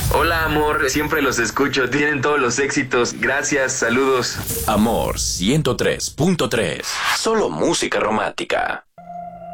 Hola, amor, siempre los escucho, tienen todos los éxitos. Gracias, saludos. Amor 103.3. Solo música romántica.